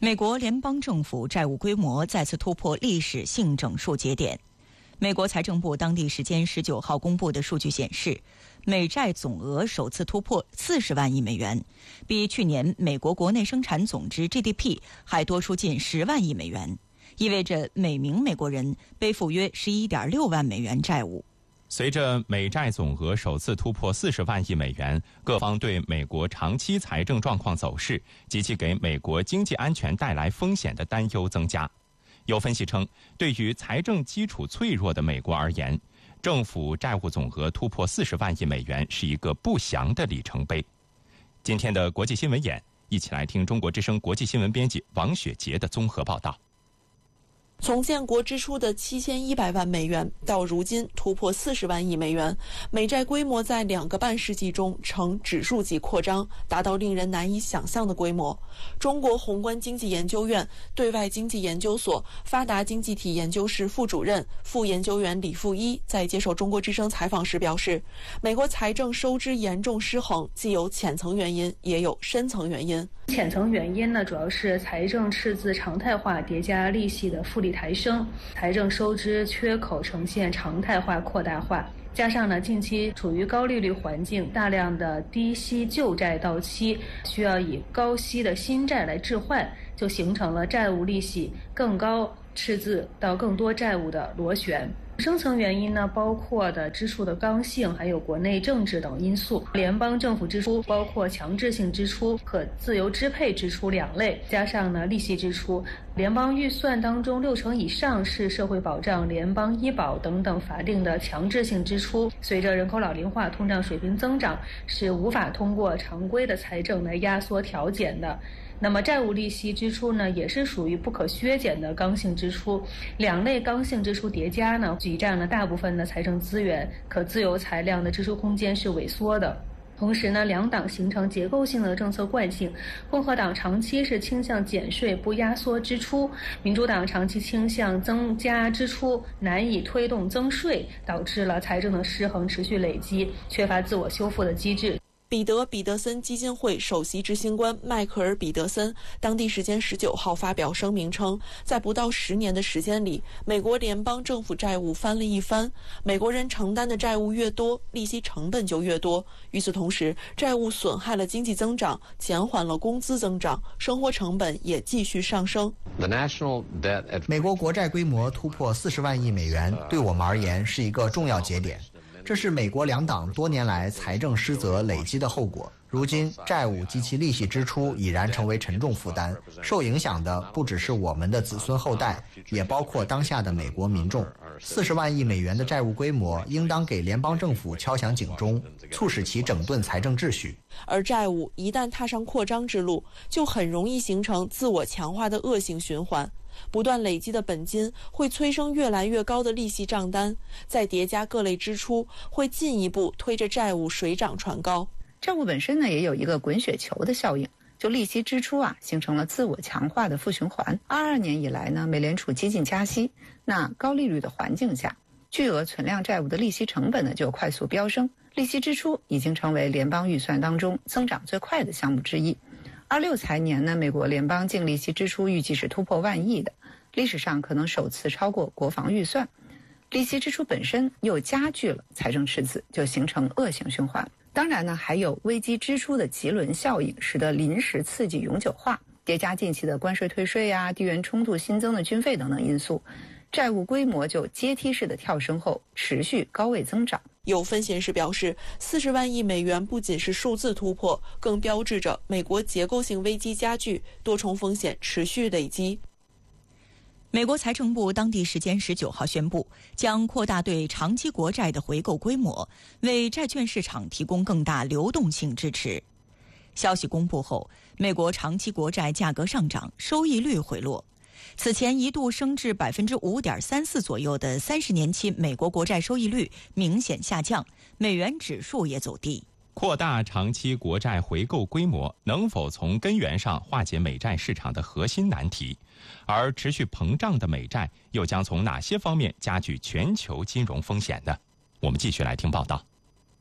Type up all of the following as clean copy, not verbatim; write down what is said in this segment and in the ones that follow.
美国联邦政府债务规模再次突破历史性整数节点。美国财政部当地时间19号公布的数据显示，美债总额首次突破40万亿美元，比去年美国国内生产总值 GDP 还多出近10万亿美元，意味着每名美国人背负约11.6万美元债务。 随着美债总额首次突破40万亿美元，各方对美国长期财政状况走势及其给美国经济安全带来风险的担忧增加。有分析称，对于财政基础脆弱的美国而言，政府债务总额突破40万亿美元是一个不祥的里程碑。今天的国际新闻眼，一起来听中国之声国际新闻编辑王雪杰的综合报道。 从建国之初的7100万美元到如今突破40万亿美元，美债规模在2个半世纪中呈指数级扩张，达到令人难以想象的规模。中国宏观经济研究院对外经济研究所发达经济体研究室副主任、副研究员李富一在接受中国之声采访时表示，美国财政收支严重失衡，既有浅层原因，也有深层原因。 浅层原因呢，主要是财政赤字常态化叠加利息的复利抬升，财政收支缺口呈现常态化扩大化，加上呢近期处于高利率环境，大量的低息旧债到期，需要以高息的新债来置换，就形成了债务利息更高、赤字到更多债务的螺旋。深层原因呢，包括的支出的刚性，还有国内政治等因素。联邦政府支出包括强制性支出和自由支配支出2类，加上呢利息支出。联邦预算当中60%以上是社会保障、联邦医保等等法定的强制性支出。随着人口老龄化、通胀水平增长，是无法通过常规的财政来压缩调减的。那么债务利息支出呢，也是属于不可削减的刚性支出，2类刚性支出叠加呢，挤占了大部分的财政资源，可自由裁量的支出空间是萎缩的。同时呢，两党形成结构性的政策惯性，共和党长期是倾向减税不压缩支出，民主党长期倾向增加支出，难以推动增税，导致了财政的失衡持续累积，缺乏自我修复的机制。 彼得森基金会首席执行官迈克尔·彼得森当地时间19号发表声明称，在不到10年的时间里，美国联邦政府债务翻了一番。美国人承担的债务越多，利息成本就越多。与此同时，债务损害了经济增长，减缓了工资增长，生活成本也继续上升。 美国国债规模突破40万亿美元，对我们而言是一个重要节点。这是美国两党多年来财政失责累积的后果。如今，债务及其利息支出已然成为沉重负担，受影响的不只是我们的子孙后代，也包括当下的美国民众。40万亿美元的债务规模应当给联邦政府敲响警钟，促使其整顿财政秩序。 而债务一旦踏上扩张之路，就很容易形成自我强化的恶性循环。不断累积的本金会催生越来越高的利息账单，再叠加各类支出，会进一步推着债务水涨船高。 债务本身呢，也有一个滚雪球的效应，就利息支出形成了自我强化的负循环。22年以来呢，美联储激进加息，那高利率的环境下，巨额存量债务的利息成本呢就快速飙升，利息支出已经成为联邦预算当中增长最快的项目之一。26财年呢，美国联邦净利息支出预计是突破1万亿的，历史上可能首次超过国防预算。利息支出本身又加剧了财政赤字，就形成恶性循环。当然呢，还有危机支出的棘轮效应，使得临时刺激永久化，叠加近期的关税退税地缘冲突新增的军费等等因素，债务规模就阶梯式的跳升后持续高位增长。 有分析人士表示，40万亿美元不仅是数字突破，更标志着美国结构性危机加剧，多重风险持续累积。 美国财政部当地时间19号宣布，将扩大对长期国债的回购规模，为债券市场提供更大流动性支持。消息公布后，美国长期国债价格上涨，收益率回落。此前一度升至 5.34% 左右的30年期美国国债收益率明显下降，美元指数也走低。 扩大长期国债回购规模能否从根源上化解美债市场的核心难题？而持续膨胀的美债又将从哪些方面加剧全球金融风险呢？我们继续来听报道。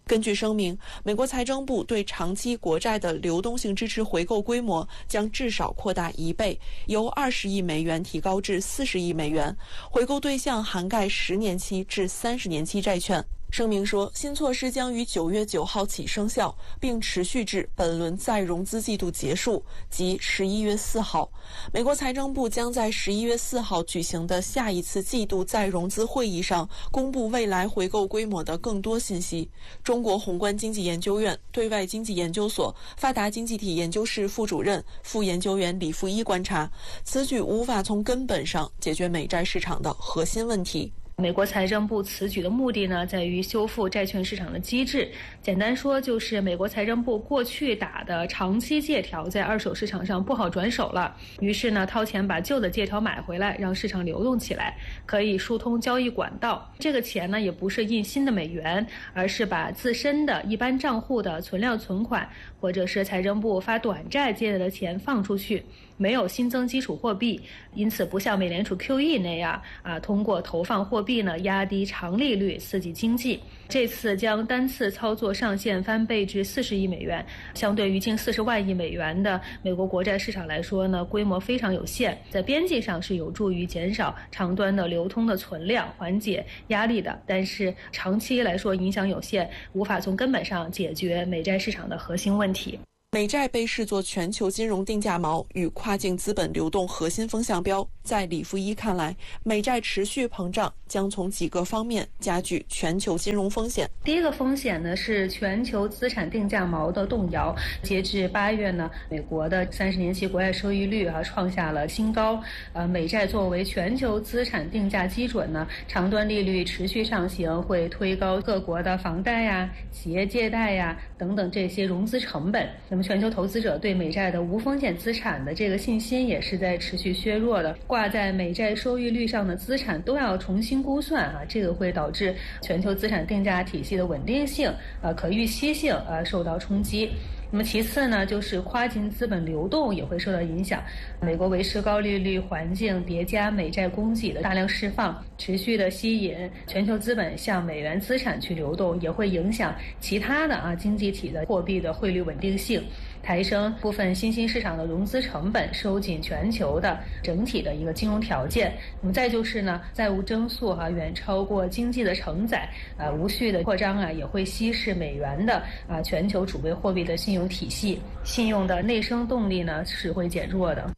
根据声明，美国财政部对长期国债的流动性支持回购规模将至少扩大1倍，由20亿美元提高至40亿美元，回购对象涵盖10年期至30年期债券。声明说，新措施将于9月9号起生效，并持续至本轮再融资季度结束，即11月4号。美国财政部将在11月4号举行的下一次季度再融资会议上公布未来回购规模的更多信息。中国宏观经济研究院对外经济研究所发达经济体研究室副主任、副研究员李富一观察，此举无法从根本上解决美债市场的核心问题。 美国财政部此举的目的呢，在于修复债券市场的机制。简单说，就是美国财政部过去打的长期借条在二手市场上不好转手了，于是呢，掏钱把旧的借条买回来，让市场流动起来，可以疏通交易管道。这个钱呢，也不是印新的美元，而是把自身的一般账户的存量存款，或者是财政部发短债借来的钱放出去。没有新增基础货币，因此不像美联储 QE 那样通过投放货币呢压低长利率刺激经济。这次将单次操作上限翻倍至40亿美元，相对于近40万亿美元的美国国债市场来说呢，规模非常有限，在边际上是有助于减少长端的流通的存量，缓解压力的，但是长期来说影响有限，无法从根本上解决美债市场的核心问题。 美债被视作全球金融定价锚与跨境资本流动核心风向标。在李富一看来，美债持续膨胀将从几个方面加剧全球金融风险。 第一个风险呢是全球资产定价锚的动摇。截至8月呢，美国的30年期国债收益率创下了新高。美债作为全球资产定价基准呢，长端利率持续上行，会推高各国的房贷呀、企业借贷呀等等这些融资成本。那么全球投资者对美债的无风险资产的这个信心也是在持续削弱的。挂在美债收益率上的资产都要重新估算这个会导致全球资产定价体系的稳定性、可预期性受到冲击。那么其次呢，就是跨境资本流动也会受到影响。美国维持高利率环境叠加美债供给的大量释放，持续的吸引全球资本向美元资产去流动，也会影响其他的经济体的货币的汇率稳定性，抬升部分新兴市场的融资成本，收紧全球的整体的一个金融条件。那么再就是呢，债务增速远超过经济的承载，无序的扩张也会稀释美元的全球储备货币的信用体系，信用的内生动力呢是会减弱的。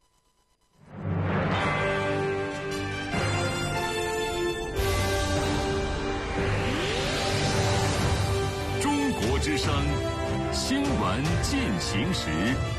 中国之声新闻进行时。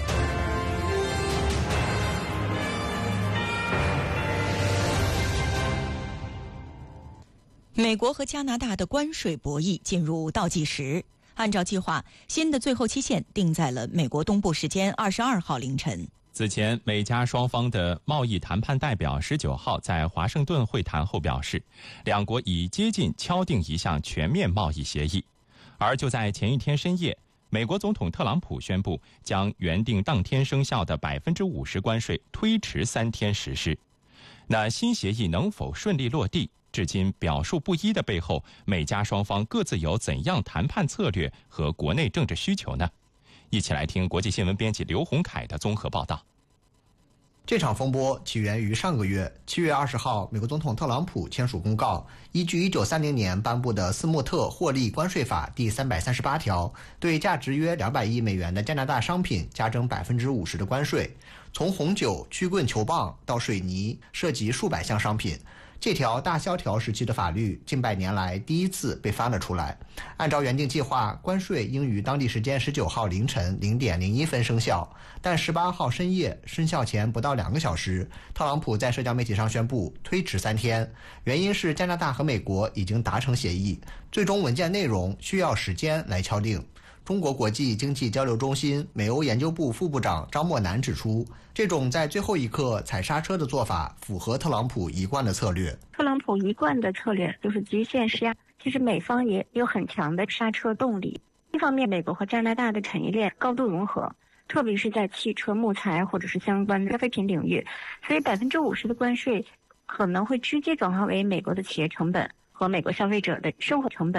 美国和加拿大的关税博弈进入倒计时。按照计划，新的最后期限定在了美国东部时间22号凌晨。 此前，美加双方的贸易谈判代表19号在华盛顿会谈后表示，两国已接近敲定一项全面贸易协议。而就在前一天深夜，美国总统特朗普宣布将原定当天生效的50%关税推迟3天实施。那新协议能否顺利落地？至今表述不一的背后，美加双方各自有怎样谈判策略和国内政治需求呢？一起来听国际新闻编辑刘洪凯的综合报道。 这场风波起源于上个月7月20号，美国总统特朗普签署公告，依据1930年颁布的斯莫特获利关税法第338条，对价值约200亿美元的加拿大商品加征50%的关税，从红酒、曲棍球棒到水泥，涉及数百项商品。这条大萧条时期的法律近100年来第一次被翻了出来。按照原定计划，关税应于当地时间19号凌晨0点01分生效，但18号深夜生效前不到2个小时，特朗普在社交媒体上宣布推迟3天，原因是加拿大和美国已经达成协议，最终文件内容需要时间来敲定。中国国际经济交流中心美欧研究部副部长张默南指出，这种在最后一刻踩刹车的做法符合特朗普一贯的策略。 特朗普一贯的策略就是局限施压，其实美方也有很强的刹车动力。一方面，美国和加拿大的产业链高度融合，特别是在汽车、木材或者是相关的消费品领域，所以50%的关税可能会直接转化为美国的企业成本和美国消费者的生活成本。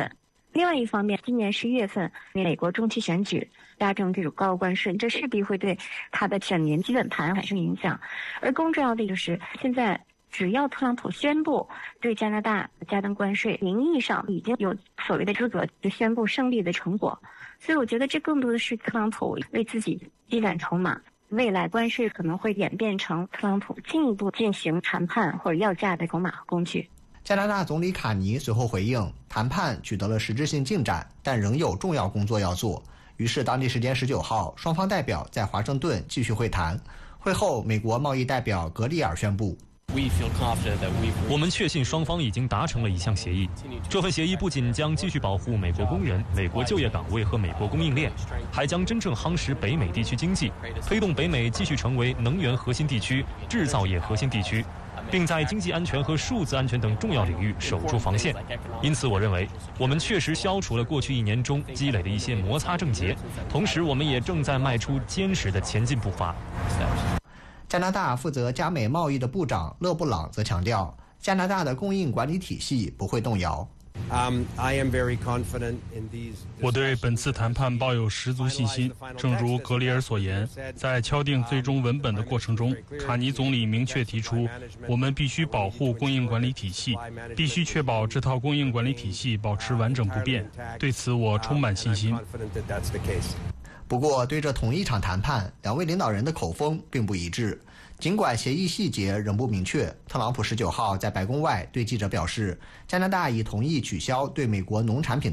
另外一方面，今年11月份美国中期选举加征这种高关税，这势必会对它的整年基本盘产生影响。而更重要的就是现在，只要特朗普宣布对加拿大加征关税，名义上已经有所谓的资格就宣布胜利的成果。所以我觉得这更多的是特朗普为自己积攒筹码，未来关税可能会演变成特朗普进一步进行谈判或者要价的筹码和工具。 加拿大总理卡尼随后回应，谈判取得了实质性进展，但仍有重要工作要做。于是当地时间19号，双方代表在华盛顿继续会谈。会后，美国贸易代表格里尔宣布， 我们确信双方已经达成了一项协议。这份协议不仅将继续保护美国工人、美国就业岗位和美国供应链，还将真正夯实北美地区经济，推动北美继续成为能源核心地区、制造业核心地区，并在经济安全和数字安全等重要领域守住防线。因此，我认为我们确实消除了过去1年中积累的一些摩擦症结，同时我们也正在迈出坚实的前进步伐。 加拿大负责加美贸易的部长勒布朗则强调，加拿大的供应管理体系不会动摇。 我对本次谈判抱有十足信心。正如格里尔所言，在敲定最终文本的过程中，卡尼总理明确提出，我们必须保护供应管理体系，必须确保这套供应管理体系保持完整不变。对此，我充满信心。 不过，对这同一场谈判，两位领导人的口风并不一致。尽管协议细节仍不明确，特朗普19号在白宫外对记者表示，加拿大已同意取消对美国农产品